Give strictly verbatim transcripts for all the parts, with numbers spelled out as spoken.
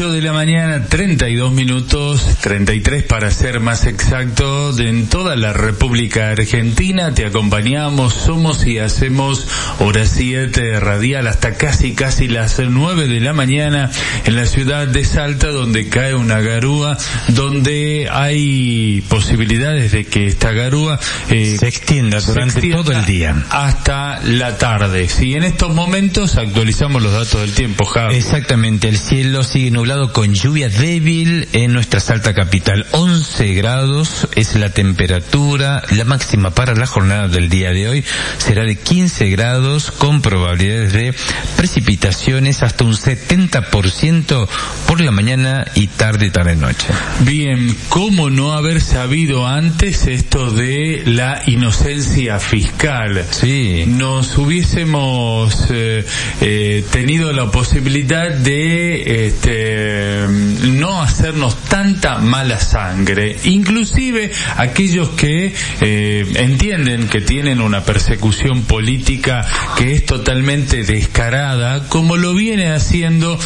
ocho de la mañana, treinta y dos minutos, treinta y tres para ser más exacto, de en toda la República Argentina. Te acompañamos, somos y hacemos hora siete radial hasta casi casi las nueve de la mañana en la ciudad de Salta, donde cae una garúa, donde hay posibilidades de que esta garúa eh, se extienda durante se extienda todo el día hasta la tarde. Si en estos momentos actualizamos los datos del tiempo, Javi. Exactamente, el cielo sigue nublado con lluvia débil en nuestra Salta capital. once grados es la temperatura, la máxima para la jornada del día de hoy será de quince grados con probabilidades de precipitaciones hasta un setenta por ciento por la mañana y tarde, tarde noche. Bien, ¿cómo no haber sabido antes esto de la inocencia fiscal? Sí. Nos hubiésemos eh, eh, tenido la posibilidad de este, no hacernos tanta mala sangre, inclusive aquellos que eh, entienden que tienen una persecución política que es totalmente descarada, como lo viene haciendo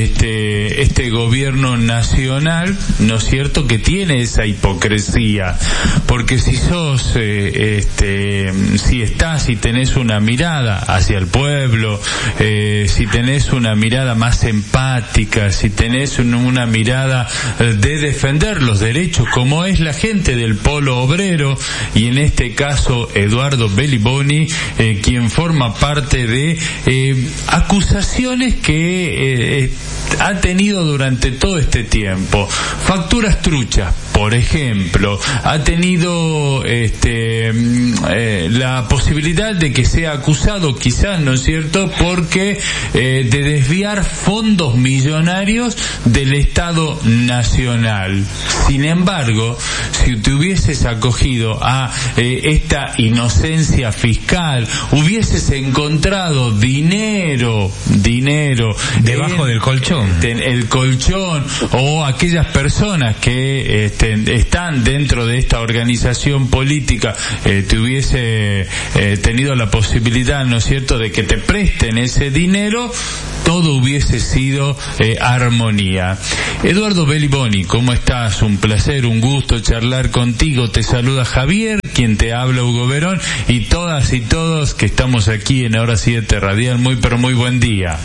este este gobierno nacional, ¿no es cierto?, que tiene esa hipocresía, porque si sos eh, este si estás y tenés una mirada hacia el pueblo, eh, si tenés una mirada más empática, si tenés una mirada de defender los derechos, como es la gente del polo obrero, y en este caso Eduardo Beliboni, eh, quien forma parte de eh, acusaciones que eh, ha tenido durante todo este tiempo, facturas truchas, por ejemplo, ha tenido este eh, la posibilidad de que sea acusado, quizás, ¿no es cierto?, porque eh, de desviar fondos millonarios del Estado Nacional. Sin embargo, si te hubieses acogido a eh, esta inocencia fiscal, hubieses encontrado dinero, dinero debajo en, del colchón, en el colchón, o aquellas personas que este, están dentro de esta organización política, eh, te hubiese eh, tenido la posibilidad, ¿no es cierto?, de que te presten ese dinero, todo hubiese sido eh, armonía. Eduardo Beliboni, ¿cómo estás? Un placer, un gusto charlar contigo. Te saluda Javier, quien te habla, Hugo Verón, y todas y todos que estamos aquí en Hora siete Radial. Muy pero muy buen día.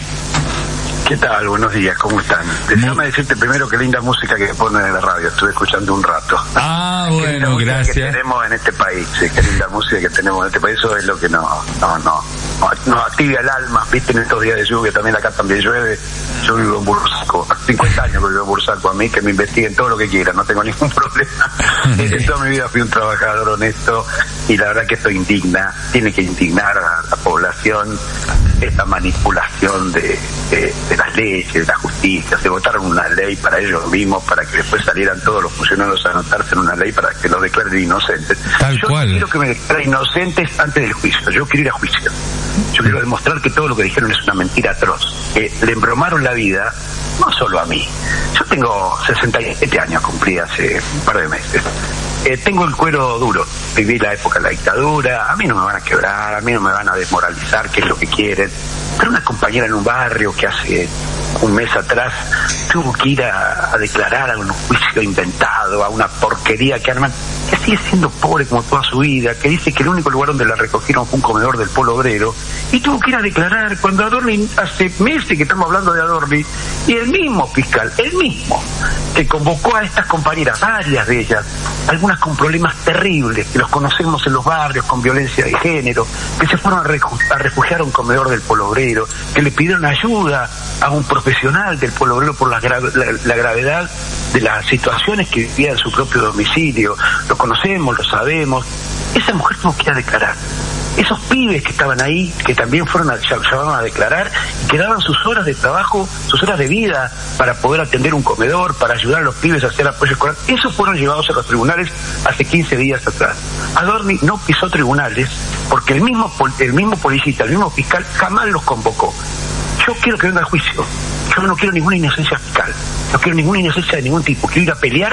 ¿Qué tal? Buenos días, ¿cómo están? Déjame decirte primero qué linda música que ponen en la radio, estuve escuchando un rato. Ah, bueno, qué gracias. Que tenemos en este país, sí, qué linda música que tenemos en este país, eso es lo que no, no, no, nos activa el alma, viste, en estos días de lluvia, también acá también llueve, yo vivo en Bursaco, cincuenta años que vivo en Bursaco, a mí que me investiguen todo lo que quieran, no tengo ningún problema. En toda mi vida fui un trabajador honesto y la verdad que esto indigna, tiene que indignar a la población esta manipulación de, de, de las leyes, de la justicia. Se votaron una ley para ellos mismos, para que después salieran todos los funcionarios a anotarse en una ley para que los declaren inocentes. Tal yo cual. no quiero que me declaren inocentes antes del juicio, yo quiero ir a juicio. Yo quiero demostrar que todo lo que dijeron es una mentira atroz. Que le embromaron la vida, no solo a mí. Yo tengo sesenta y siete años, cumplí hace un par de meses. Eh, tengo el cuero duro, viví la época de la dictadura, a mí no me van a quebrar, a mí no me van a desmoralizar, que es lo que quieren. Pero una compañera en un barrio que hace un mes atrás tuvo que ir a, a declarar a un juicio inventado, a una porquería que arman, que sigue siendo pobre como toda su vida, que dice que el único lugar donde la recogieron fue un comedor del polo obrero, y tuvo que ir a declarar cuando Adorni, hace meses que estamos hablando de Adorni, y el mismo fiscal, el mismo, que convocó a estas compañeras, varias de ellas, algunas con problemas terribles, que los conocemos en los barrios, con violencia de género, que se fueron a, refu- a refugiar a un comedor del polo obrero, que le pidieron ayuda a un profesional del polo obrero por la, gra- la, la gravedad de las situaciones que vivía en su propio domicilio. Lo conocemos, lo sabemos. Esa mujer tuvo que ir a declarar. Esos pibes que estaban ahí, que también fueron a, llamaban a declarar, y que daban sus horas de trabajo, sus horas de vida para poder atender un comedor, para ayudar a los pibes a hacer apoyo escolar, esos fueron llevados a los tribunales hace quince días atrás. Adorni no pisó tribunales porque el mismo el mismo policista, el mismo fiscal jamás los convocó. Yo quiero que venga al juicio. Yo no quiero ninguna inocencia fiscal. No quiero ninguna inocencia de ningún tipo. Quiero ir a pelear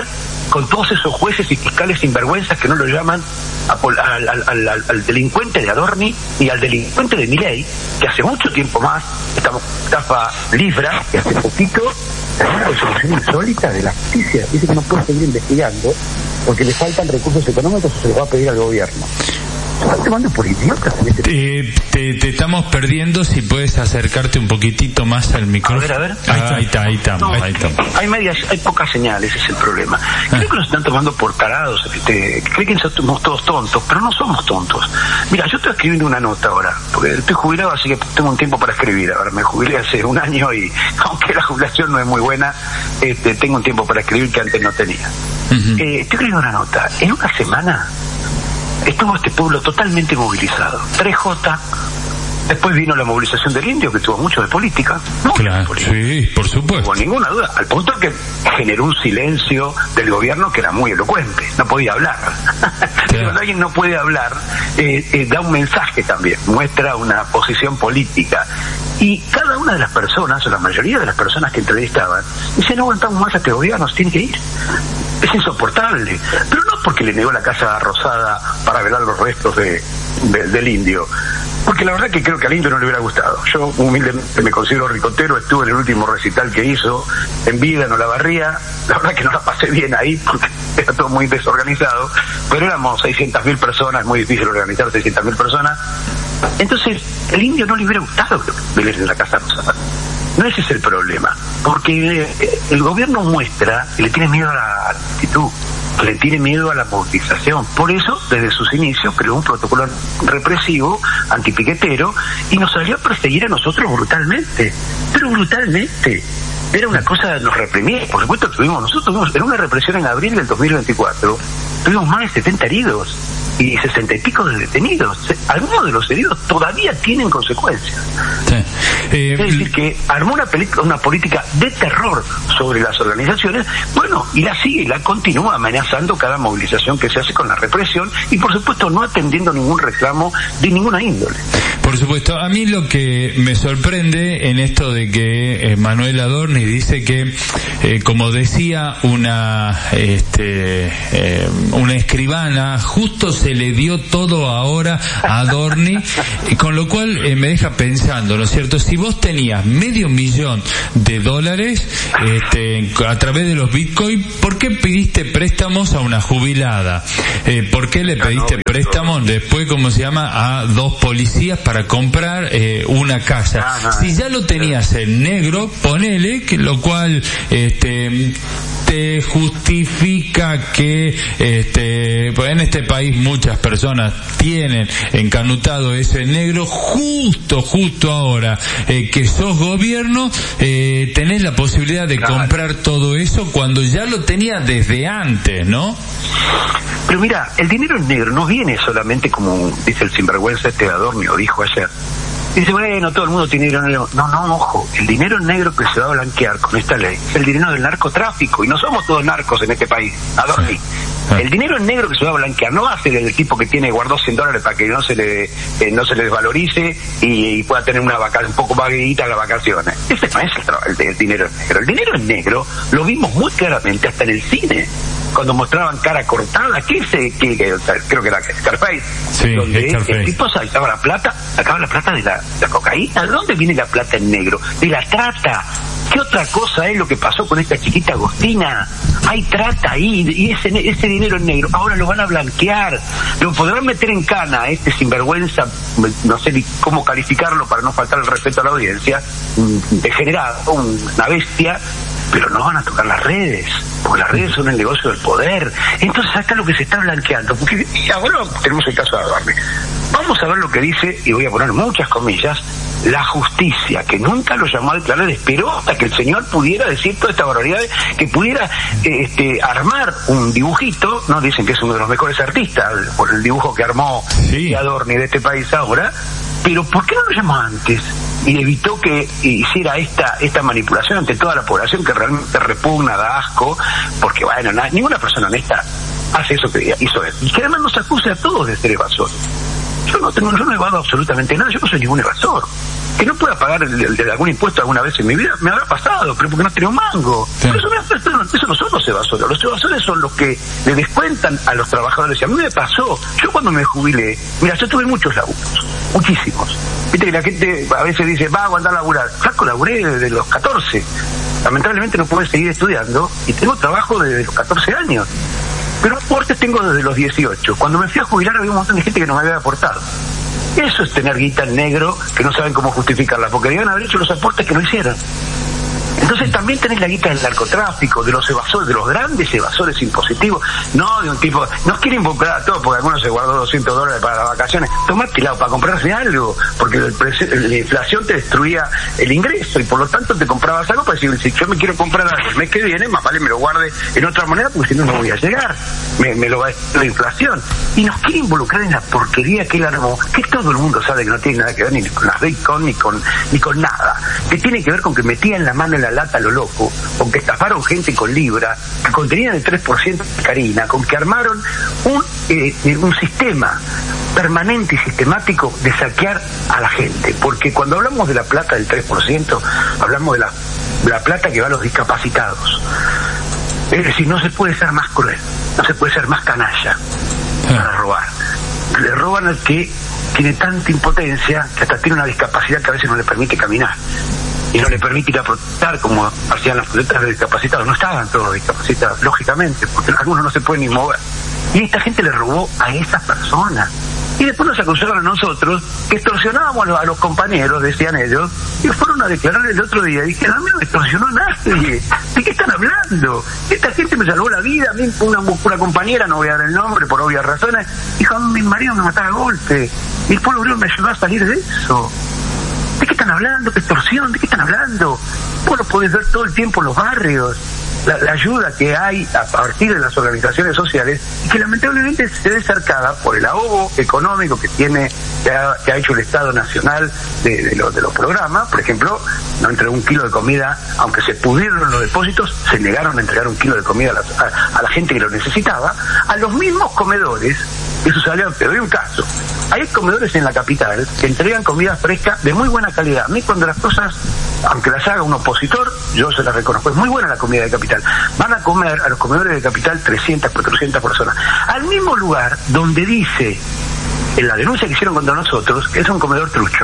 con todos esos jueces y fiscales sinvergüenzas que no lo llaman a, al, al, al, al delincuente de Adorni y al delincuente de Milei, que hace mucho tiempo más estamos estafa Libra, que hace poquito una resolución insólita de la justicia dice que no puede seguir investigando porque le faltan recursos económicos o se los va a pedir al gobierno. ¿Están tomando por idiotas en este eh, te, te estamos perdiendo. Si puedes acercarte un poquitito más al micrófono. A ver, a ver. Ah, ahí está, ahí está. No, ahí está. Hay medias, hay pocas señales, ese es el problema. Creo ah. que nos están tomando por tarados. Este, creen que somos todos tontos, pero no somos tontos. Mira, yo estoy escribiendo una nota ahora, porque estoy jubilado, así que tengo un tiempo para escribir. Ahora me jubilé hace un año y, aunque la jubilación no es muy buena, este, tengo un tiempo para escribir que antes no tenía. Uh-huh. eh, estoy escribiendo una nota. En una semana estuvo este pueblo totalmente movilizado. tres J, después vino la movilización del Indio, que tuvo mucho de política. ¿No? Claro, de política. Sí, por supuesto. No hubo ninguna duda, al punto que generó un silencio del gobierno que era muy elocuente, no podía hablar. Claro. Cuando alguien no puede hablar, eh, eh, da un mensaje también, muestra una posición política. Y cada una de las personas, o la mayoría de las personas que entrevistaban, dice, no aguantamos más a este gobierno, se tiene que ir. Es insoportable. Pero no porque le negó la Casa Rosada para velar los restos de, de, del Indio. Porque la verdad que creo que al Indio no le hubiera gustado. Yo humildemente me considero ricotero, estuve en el último recital que hizo, en vida en Olavarría. La verdad que no la pasé bien ahí porque era todo muy desorganizado, pero éramos seiscientas mil personas, muy difícil organizar seiscientas mil personas. Entonces, el Indio no le hubiera gustado vivir en la Casa Rosada. No ese es el problema, porque el gobierno muestra que le tiene miedo a la actitud, que le tiene miedo a la movilización. Por eso, desde sus inicios, creó un protocolo represivo, antipiquetero, y nos salió a perseguir a nosotros brutalmente, pero brutalmente. Era una cosa, nos reprimía, por supuesto tuvimos, nosotros tuvimos, en una represión en abril del dos mil veinticuatro, tuvimos más de setenta heridos y sesenta y pico de detenidos. Algunos de los heridos todavía tienen consecuencias. Sí. Eh, es decir, que armó una, una política de terror sobre las organizaciones, bueno, y la sigue, y la continúa amenazando cada movilización que se hace con la represión y, por supuesto, no atendiendo ningún reclamo de ninguna índole. Por supuesto, a mí lo que me sorprende en esto de que eh, Manuel Adorni dice que, eh, como decía una este eh, una escribana, justo se le dio todo ahora a Adorni, con lo cual eh, me deja pensando, ¿no es cierto? Si vos tenías medio millón de dólares este, a través de los Bitcoin, ¿por qué pidiste préstamos a una jubilada? Eh, ¿Por qué le pediste préstamos después, como se llama, a dos policías para comprar eh, una casa? Si ya lo tenías en negro, ponele, que lo cual este te justifica que este pues en este país muchas personas tienen encanutado ese negro. Justo justo ahora eh, que sos gobierno, eh, tenés la posibilidad de claro. comprar todo eso cuando ya lo tenía desde antes, ¿no? Pero mira, el dinero en negro no viene solamente, como dice el sinvergüenza este Adorni, o dijo ayer. Dice, bueno, todo el mundo tiene dinero negro. No, no, ojo, el dinero negro que se va a blanquear con esta ley es el dinero del narcotráfico, y no somos todos narcos en este país, Adorni. Sí. El dinero en negro que se va a blanquear no va a ser el tipo que tiene guardó cien dólares para que no se le eh, no se le desvalorice y, y pueda tener una vaca un poco más guita las vacaciones. Ese no es el, el, el dinero en negro. El dinero en negro lo vimos muy claramente hasta en el cine, cuando mostraban cara cortada, que ese, que, que creo que era Scarface, sí, donde Scarface. El tipo sacaba la plata, sacaba la plata de la, la cocaína. ¿De dónde viene la plata en negro? De la trata. ¿Qué otra cosa es lo que pasó con esta chiquita Agostina? Hay trata ahí, y ese, ese dinero en negro ahora lo van a blanquear, lo podrán meter en cana a este sinvergüenza, no sé ni cómo calificarlo para no faltar el respeto a la audiencia, degenerado, una bestia, pero no van a tocar las redes, porque las redes son el negocio del poder. Entonces acá lo que se está blanqueando, porque y ahora tenemos el caso de Adorni. Vamos a ver lo que dice, y voy a poner muchas comillas, la justicia, que nunca lo llamó a declarar, esperó hasta que el señor pudiera decir toda esta barbaridad, que pudiera este, armar un dibujito, no dicen que es uno de los mejores artistas, por el dibujo que armó sí. Adorni de este país ahora, pero ¿por qué no lo llamó antes? Y evitó que hiciera esta esta manipulación ante toda la población, que realmente repugna, da asco, porque bueno, na, ninguna persona honesta hace eso que hizo él. Y que además nos acuse a todos de ser evasores. Yo no tengo, yo no evado absolutamente nada, yo no soy ningún evasor. que no pueda pagar el, el, el, algún impuesto alguna vez en mi vida, me habrá pasado, pero porque no tenía un mango. Sí. Pero eso, eso, eso no son los evasores, los evasores son los que le descuentan a los trabajadores. Y a mí me pasó, yo cuando me jubilé, mira, yo tuve muchos laburos, muchísimos. Viste que la gente a veces dice, va a aguantar a laburar. Flaco, laburé desde los catorce. Lamentablemente no puedo seguir estudiando y tengo trabajo desde los catorce años. Pero aportes tengo desde los dieciocho. Cuando me fui a jubilar había un montón de gente que no me había aportado. Eso es tener guita en negro que no saben cómo justificarla, porque debían haber hecho los aportes que no hicieron. Entonces también tenés la guita del narcotráfico, de los evasores, de los grandes evasores impositivos, no de un tipo, no quiere involucrar a todos porque algunos se guardó doscientos dólares para las vacaciones, tomátelo para comprarse algo, porque el precio, la inflación te destruía el ingreso y por lo tanto te comprabas algo para decir, si yo me quiero comprar algo el mes que viene, más vale me lo guarde en otra moneda porque si no no voy a llegar, me, me lo va a la inflación. Y nos quiere involucrar en la porquería que él armó, que todo el mundo sabe que no tiene nada que ver ni con las Bitcoin ni con, ni con nada, que tiene que ver con que metían la mano en la lata a lo loco, con que estafaron gente con libra, que contenían el tres por ciento de carina, con que armaron un, eh, un sistema permanente y sistemático de saquear a la gente, porque cuando hablamos de la plata del tres por ciento, hablamos de la, de la plata que va a los discapacitados. Es decir, no se puede ser más cruel, no se puede ser más canalla para robar. Le roban al que tiene tanta impotencia que hasta tiene una discapacidad que a veces no le permite caminar y no le permite ir a protestar como hacían las protestas de discapacitados. No estaban todos discapacitados, lógicamente, porque algunos no se pueden ni mover. Y esta gente le robó a esas personas. Y después nos acusaron a nosotros que extorsionábamos a los, a los compañeros, decían ellos, y fueron a declarar el otro día. Y dijeron, a mí no me extorsionó nadie. ¿De qué están hablando? Esta gente me salvó la vida. A mí una, una compañera, no voy a dar el nombre por obvias razones, dijo, mi marido me mataba a golpe. Y el pueblo obrero me ayudó a salir de eso. ¿De qué están hablando? ¿Qué extorsión? ¿De qué están hablando? Vos lo podés ver todo el tiempo en los barrios. La, la ayuda que hay a partir de las organizaciones sociales y que lamentablemente se ve cercada por el ahogo económico que tiene que ha, que ha hecho el Estado Nacional de, de, los, de los programas. Por ejemplo, no entregó un kilo de comida, aunque se pudieron los depósitos, se negaron a entregar un kilo de comida a la, a, a la gente que lo necesitaba, a los mismos comedores. Eso salió, te doy un caso. Hay comedores en la capital que entregan comida fresca de muy buena calidad. A mí cuando las cosas, aunque las haga un opositor, yo se las reconozco, es muy buena la comida de capital. Van a comer a los comedores de capital trescientas, cuatrocientas personas. Al mismo lugar donde dice, en la denuncia que hicieron contra nosotros, que es un comedor trucho.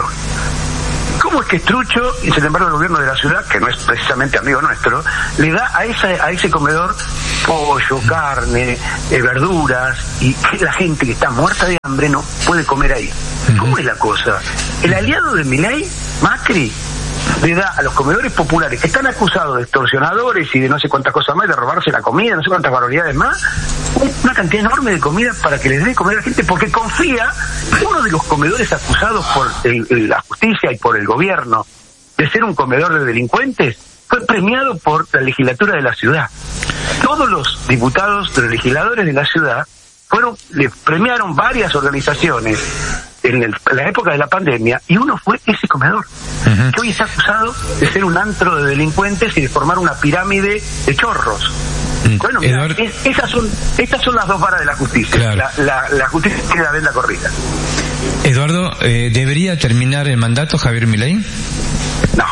¿Cómo es que es trucho y sin embargo el gobierno de la ciudad, que no es precisamente amigo nuestro, le da a esa, a ese comedor pollo, carne, eh, verduras, y que la gente que está muerta de hambre no puede comer ahí? ¿Cómo es la cosa? El aliado de Milei, Macri, le da a los comedores populares que están acusados de extorsionadores y de no sé cuantas cosas más, de robarse la comida, no sé cuántas barbaridades más, una cantidad enorme de comida para que les dé de comer a la gente, porque confía, uno de los comedores acusados por el, el, la justicia y por el gobierno de ser un comedor de delincuentes, fue premiado por la legislatura de la ciudad. Todos los diputados, los legisladores de la ciudad, fueron, le premiaron varias organizaciones en, el, en la época de la pandemia, y uno fue ese comedor, uh-huh. que hoy está acusado de ser un antro de delincuentes y de formar una pirámide de chorros. Mm. Bueno, mira, es, esas son estas son las dos varas de la justicia. Claro. La, la, la justicia tiene la venda corrida. Eduardo, eh, ¿debería terminar el mandato Javier Milei? No.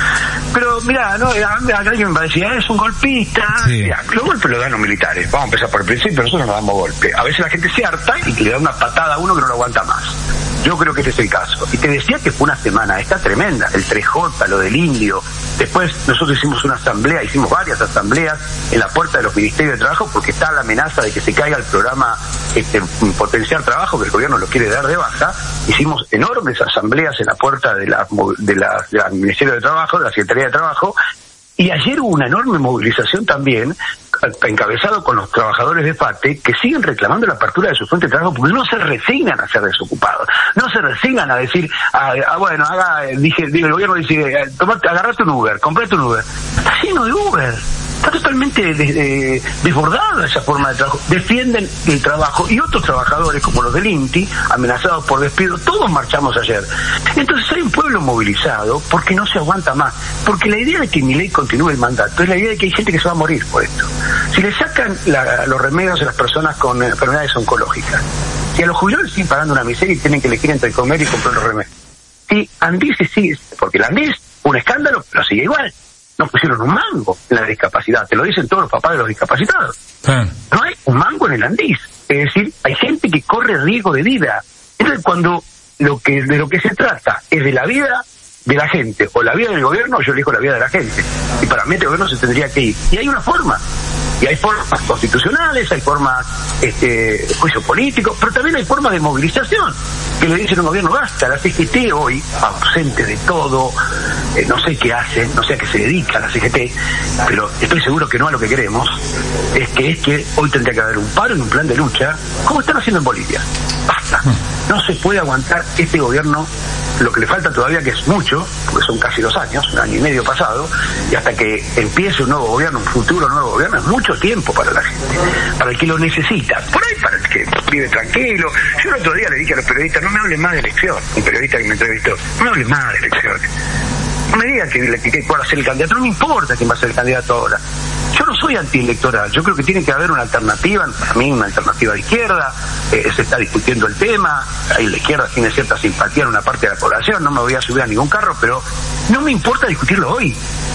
Pero mira, no, alguien me decía, es un golpista. Sí. Mirá, los golpes los dan los militares. Vamos a empezar por el principio, nosotros no damos golpe. A veces la gente se harta y le da una patada a uno que no lo aguanta más. Yo creo que ese es el caso. Y te decía que fue una semana esta tremenda, el tres J, lo del indio. Después nosotros hicimos una asamblea, hicimos varias asambleas en la puerta de los ministerios de trabajo, porque está la amenaza de que se caiga el programa este, Potenciar Trabajo, que el gobierno lo quiere dar de baja. Hicimos enormes asambleas en la puerta de la, de la, de la Ministerio de Trabajo, de la Secretaría de Trabajo, y ayer hubo una enorme movilización también, encabezado con los trabajadores de FATE, que siguen reclamando la apertura de su fuente de trabajo porque no se resignan a ser desocupados, no se resignan a decir, ah, ah, bueno, haga, dije, dije, el gobierno dice, tomate, agarrate un Uber, comprate un Uber. Está lleno de Uber. Está totalmente des, eh, desbordada esa forma de trabajo. Defienden el trabajo, y otros trabajadores como los del INTI, amenazados por despido, todos marchamos ayer. Entonces hay un pueblo movilizado porque no se aguanta más, porque la idea de que Milei continúe el mandato es la idea de que hay gente que se va a morir por esto. Si le sacan la, los remedios a las personas con enfermedades oncológicas, si a los jubilados siguen pagando una miseria y tienen que elegir entre comer y comprar los remedios, si Andís sigue, porque el Andís, un escándalo, pero sigue igual. No pusieron un mango en la discapacidad, te lo dicen todos los papás de los discapacitados. Ah. No hay un mango en el Andís. Es decir, hay gente que corre riesgo de vida. Entonces, cuando lo que de lo que se trata es de la vida de la gente o la vida del gobierno, yo elijo la vida de la gente. Y para mí este gobierno se tendría que ir. Y hay una forma. Y hay formas constitucionales, hay formas este, de juicio político, pero también hay formas de movilización, que le dicen a un gobierno, basta, la C G T hoy, ausente de todo, eh, no sé qué hace, no sé a qué se dedica la C G T, pero estoy seguro que no a lo que queremos, es que es que hoy tendría que haber un paro y un plan de lucha, como están haciendo en Bolivia. Basta, no se puede aguantar este gobierno, lo que le falta todavía, que es mucho, porque son casi dos años, un año y medio pasado, y hasta que empiece un nuevo gobierno, un futuro nuevo gobierno, es mucho tiempo para la gente, para el que lo necesita, por ahí para el que vive tranquilo. Yo el otro día le dije a los periodistas, no me hablen más de elección, un periodista que me entrevistó, no me hablen más de elección, no me digan que, que, que pueda ser el candidato, no me importa quién va a ser el candidato ahora. Yo no soy antielectoral, yo creo que tiene que haber una alternativa, para mí una alternativa de izquierda, eh, se está discutiendo el tema, ahí la izquierda tiene cierta simpatía en una parte de la población, no me voy a subir a ningún carro, pero no me importa discutirlo hoy.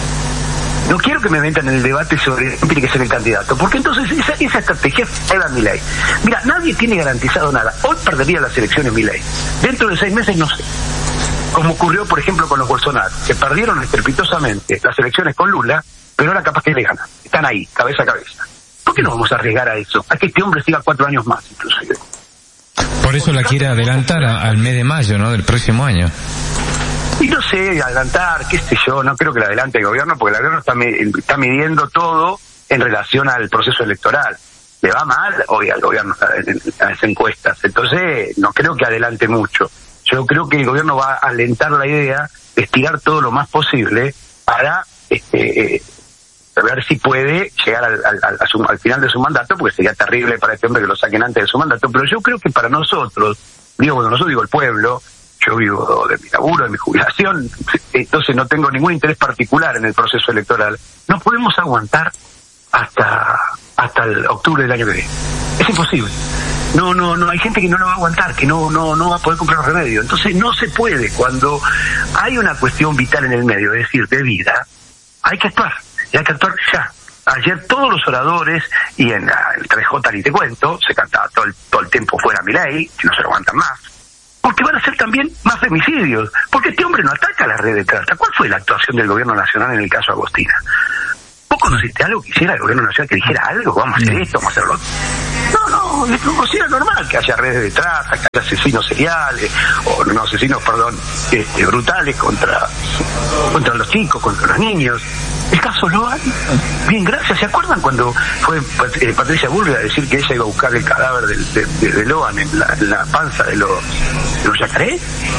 No quiero que me metan en el debate sobre quién tiene que ser el candidato, porque entonces esa, esa estrategia era Milei. Mira, nadie tiene garantizado nada. Hoy perdería las elecciones Milei. Dentro de seis meses no sé. Como ocurrió, por ejemplo, con los Bolsonaro, que perdieron estrepitosamente las elecciones con Lula, pero ahora capaz que le ganan. Están ahí, cabeza a cabeza. ¿Por qué no vamos a arriesgar a eso? A que este hombre siga cuatro años más, inclusive. Por eso la quiere adelantar a, al mes de mayo, ¿no?, del próximo año. Y no sé, adelantar, qué sé yo, no creo que le adelante el gobierno, porque el gobierno está, está midiendo todo en relación al proceso electoral. Le va mal hoy al gobierno en las encuestas, entonces no creo que adelante mucho. Yo creo que el gobierno va a alentar la idea de estirar todo lo más posible para este, eh, ver si puede llegar al, al, al, a su, al final de su mandato, porque sería terrible para este hombre que lo saquen antes de su mandato, pero yo creo que para nosotros, digo, cuando nosotros digo el pueblo, yo vivo de mi laburo, de mi jubilación, entonces no tengo ningún interés particular en el proceso electoral, no podemos aguantar hasta hasta el octubre del año que viene. Es imposible. No, no, no, hay gente que no lo va a aguantar, que no, no, no va a poder comprar los remedios. Entonces no se puede. Cuando hay una cuestión vital en el medio, es decir, de vida, hay que actuar. Y hay que actuar ya. Ayer todos los oradores, y en la, el tres J ni te cuento, se cantaba todo el, todo el tiempo fuera Milei, que no se lo aguantan más. Porque van a ser también más femicidios. Porque este hombre no ataca a la red de trata. ¿Cuál fue la actuación del gobierno nacional en el caso Agostina? ¿Vos conociste algo que hiciera el gobierno nacional, que dijera algo? Vamos a hacer esto, vamos a hacer lo otro. No, no, es considera normal que haya redes de trata, que haya asesinos seriales, o no asesinos, perdón, este, brutales contra contra los chicos, contra los niños. El caso Loan, bien, gracias. ¿Se acuerdan cuando fue eh, Patricia Bullrich a decir que ella iba a buscar el cadáver de, de, de, de Loan en la, en la panza de los, de los yacarés?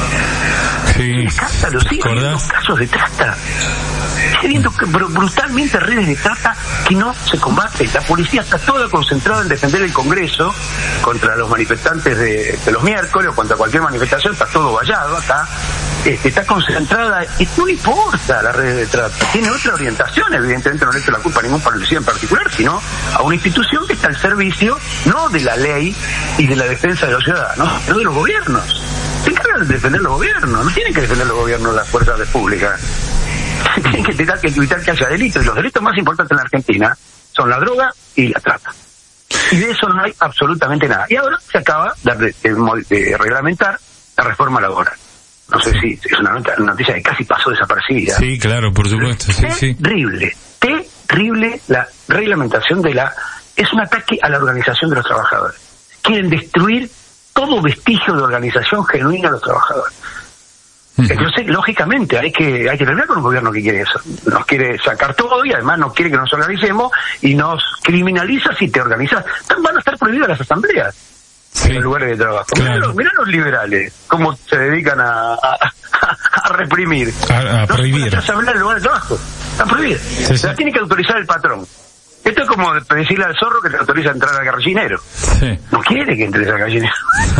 Sí. Escándalo, sí, habiendo casos de trata. Sigue viendo brutalmente redes de trata que no se combate. La policía está toda concentrada en defender el Congreso contra los manifestantes de, de los miércoles o contra cualquier manifestación, está todo vallado acá. Este, está concentrada, y no le importa las redes de trata. Tiene otra orientación, evidentemente no le echo la culpa a ningún policía en particular, sino a una institución que está al servicio, no de la ley y de la defensa de los ciudadanos, sino de los gobiernos. Se encargan de defender los gobiernos, no tienen que defender los gobiernos las fuerzas públicas. Tienen que evitar que, evitar que haya delitos, y los delitos más importantes en la Argentina son la droga y la trata. Y de eso no hay absolutamente nada. Y ahora se acaba de, de, de reglamentar la reforma laboral. No sé si es una noticia que casi pasó desaparecida. Sí, claro, por supuesto. Sí, sí. Terrible, terrible la reglamentación de la... Es un ataque a la organización de los trabajadores. Quieren destruir todo vestigio de organización genuina de los trabajadores. Entonces, lógicamente, hay que hay que terminar con un gobierno que quiere eso. Nos quiere sacar todo y además no quiere que nos organicemos y nos criminaliza si te organizas. Van a estar prohibidas las asambleas. Sí. En los lugares de trabajo. Claro. Mirá, los, mirá los liberales, cómo se dedican a, a, a reprimir. A, a prohibir. No asambleas en lugares de trabajo. Están prohibidas. Sí, sí. Las tiene que autorizar el patrón. Esto es como decirle al zorro que te autoriza a entrar al gallinero. Sí. No quiere que entres al gallinero.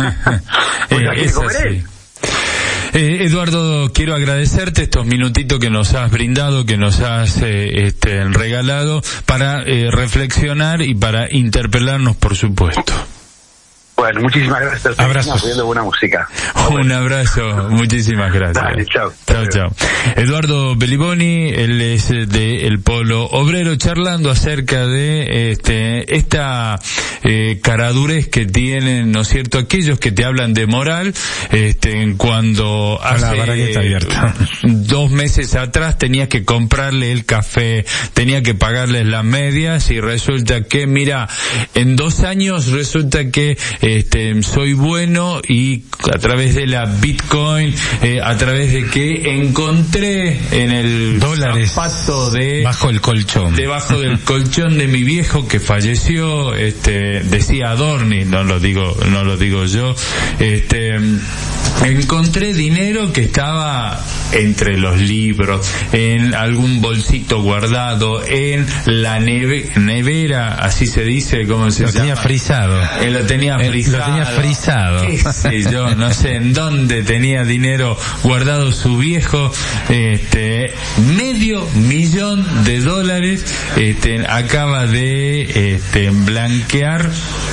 eh, quiere comer él. Eh, Eduardo, quiero agradecerte estos minutitos que nos has brindado, que nos has eh, este, regalado para eh, reflexionar y para interpelarnos, por supuesto. Bueno, muchísimas gracias. Abrazos. Viendo buena música. Un abrazo, muchísimas gracias. Dale, chao. Chao, chao. Eduardo Belliboni, él es de El Polo Obrero, charlando acerca de este esta eh, caradurez que tienen, ¿no es cierto?, aquellos que te hablan de moral, este cuando hace eh, dos meses atrás tenías que comprarle el café, tenía que pagarles las medias y resulta que, mira, en dos años resulta que este soy bueno y a través de la Bitcoin, eh, a través de que encontré en el dólares zapato de bajo el colchón, debajo del colchón de mi viejo que falleció, este decía Adorni, no lo digo, no lo digo yo, este encontré dinero que estaba entre los libros, en algún bolsito guardado, en la neve, nevera, así se dice, ¿cómo se lo llama? Tenía frisado. Eh, lo tenía eh, frisado. Lo tenía frisado. ¿Qué sé yo? No sé en dónde tenía dinero guardado su viejo, este, medio millón de dólares, este, acaba de, este, blanquear,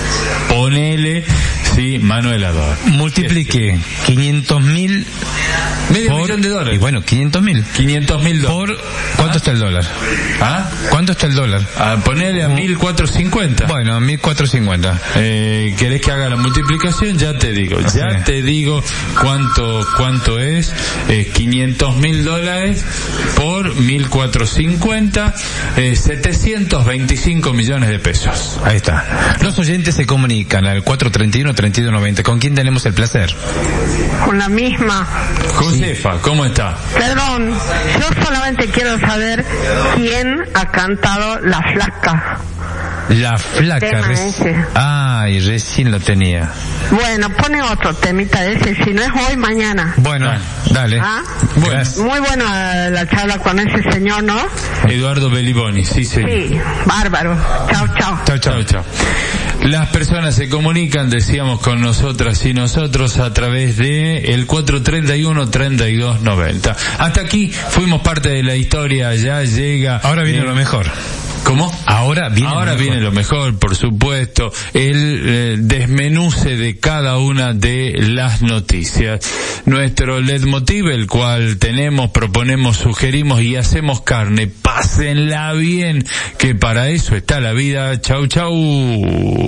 ponele, sí, Manuel Ador. Multiplique quinientos mil medio por, millón de dólares. Y bueno, quinientos mil. quinientos mil dólares. Por, ¿cuánto ¿Ah? está el dólar? ¿Ah? ¿Cuánto está el dólar? A ponerle a mil cuatrocientos cincuenta. Bueno, mil cuatrocientos cincuenta. Eh, ¿querés que haga la multiplicación? Ya te digo, ya Sí. te digo cuánto, cuánto es, eh, quinientos mil dólares por mil cuatrocientos cincuenta, eh, setecientos veinticinco millones de pesos. Ahí está. Los oyentes se comunican al cuatro treinta y uno, treinta y dos noventa. ¿Con quién tenemos el placer? Con la misma. Josefa, ¿cómo está? Perdón, yo solamente quiero saber quién ha cantado La Flaca. La Flaca. Tema Reci- ese. Ay, recién lo tenía. Bueno, pone otro temita de ese, si no es hoy, mañana. Bueno, dale. ¿Ah? Bueno. Gracias. Muy buena la charla con ese señor, ¿no? Eduardo Belliboni, sí, señor. Sí, bárbaro. Chao, chao. Chao, chao, chao. Las personas se comunican, decíamos, con nosotras y nosotros a través de el cuatro treinta y uno, treinta y dos noventa. Hasta aquí fuimos parte de la historia, ya llega... Ahora viene eh, lo mejor. ¿Cómo? Ahora viene Ahora lo mejor. viene lo mejor, por supuesto, el eh, desmenuce de cada una de las noticias. Nuestro leitmotiv, el cual tenemos, proponemos, sugerimos y hacemos carne. Pásenla bien, que para eso está la vida. Chau, chau.